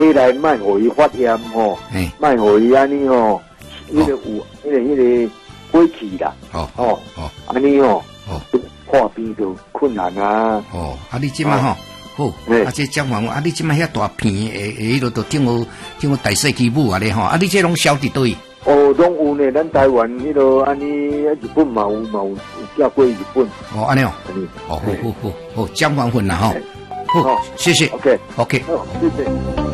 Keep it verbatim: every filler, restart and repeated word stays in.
起来卖互伊发炎吼，卖互伊安尼吼，迄个有迄个迄个过气啦， 哦哦哦， 安尼吼， 哦， 破病就困难啊。 哦，啊你即马吼，好，啊这姜黄，啊你即马遐大片诶诶，迄落都听有听有大细基母啊咧吼，啊你这拢销伫倒位？ 哦，拢有呢，咱台湾迄落安尼，日本嘛有嘛有有寄过日本。 哦，安尼哦，哦好好好好，姜黄粉啦吼，好，谢谢 ，OK OK， 好，谢谢。